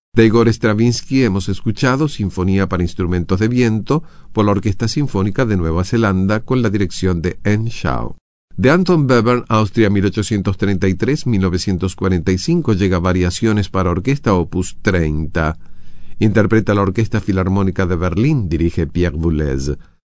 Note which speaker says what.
Speaker 1: De Igor Stravinsky hemos escuchado Sinfonía para instrumentos de viento por la Orquesta Sinfónica de Nueva Zelanda con la dirección de N. Shaw. De Anton Webern, Austria 1833-1945 llega Variaciones para orquesta opus 30. Interpreta la Orquesta Filarmónica de Berlín, dirige Pierre Boulez.